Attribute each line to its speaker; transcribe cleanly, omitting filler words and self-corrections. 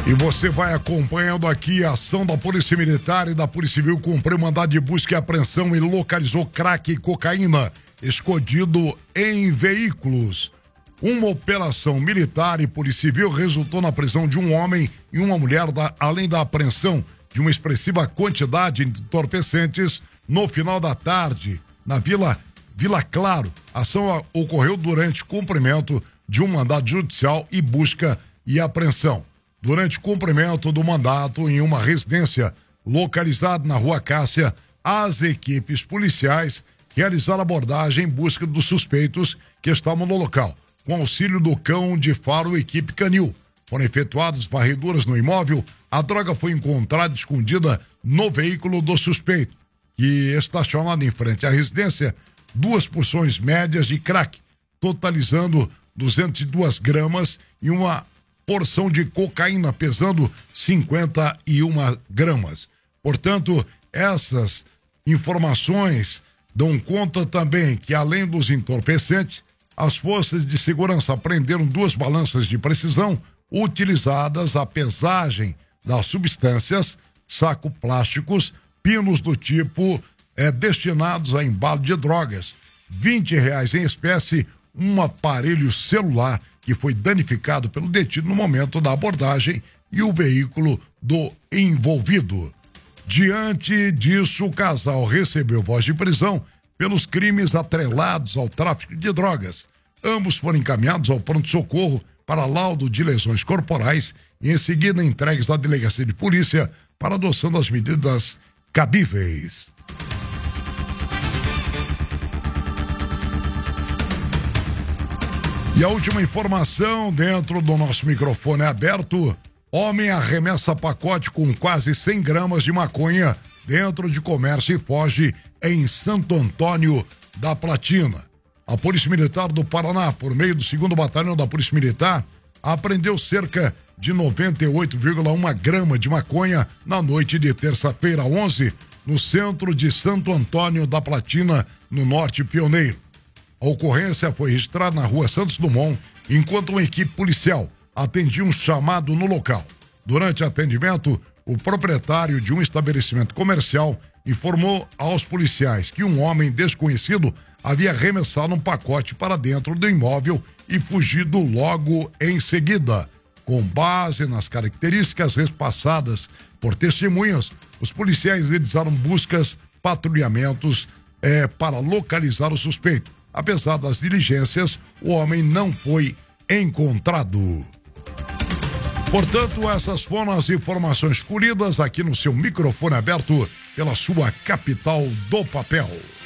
Speaker 1: E você vai acompanhando aqui a ação da Polícia Militar e da Polícia Civil. Cumpriu mandado de busca e apreensão e localizou crack e cocaína escondido em veículos. Uma operação militar e Polícia Civil resultou na prisão de um homem e uma mulher, além da apreensão de uma expressiva quantidade de entorpecentes no final da tarde, na Vila Claro. A ação ocorreu durante cumprimento de um mandado judicial e busca e apreensão. Durante cumprimento do mandato em uma residência localizada na Rua Cássia, as equipes policiais realizaram abordagem em busca dos suspeitos que estavam no local. Com auxílio do cão de faro equipe canil, foram efetuadas varreduras no imóvel. A droga foi encontrada escondida no veículo do suspeito, que estacionado em frente à residência, 2 porções médias de crack, totalizando 202 gramas e uma porção de cocaína pesando 51 gramas. Portanto, essas informações dão conta também que, além dos entorpecentes, as forças de segurança apreenderam 2 balanças de precisão utilizadas à pesagem das substâncias, saco plásticos, pinos do tipo destinados a embalo de drogas, R$20 em espécie, um aparelho celular que foi danificado pelo detido no momento da abordagem e o veículo do envolvido. Diante disso, o casal recebeu voz de prisão pelos crimes atrelados ao tráfico de drogas. Ambos foram encaminhados ao pronto-socorro para laudo de lesões corporais e em seguida entregues à delegacia de polícia para adoção das medidas cabíveis. E a última informação dentro do nosso microfone aberto: homem arremessa pacote com quase 100 gramas de maconha dentro de comércio e foge em Santo Antônio da Platina. A Polícia Militar do Paraná, por meio do 2º Batalhão da Polícia Militar, apreendeu cerca de 98,1 grama de maconha na noite de terça-feira 11, no centro de Santo Antônio da Platina, no Norte Pioneiro. A ocorrência foi registrada na Rua Santos Dumont, enquanto uma equipe policial atendia um chamado no local. Durante atendimento, o proprietário de um estabelecimento comercial informou aos policiais que um homem desconhecido havia arremessado um pacote para dentro do imóvel e fugido logo em seguida. Com base nas características repassadas por testemunhas, os policiais realizaram buscas, patrulhamentos para localizar o suspeito. Apesar das diligências, o homem não foi encontrado. Portanto, essas foram as informações colhidas aqui no seu microfone aberto pela sua capital do papel.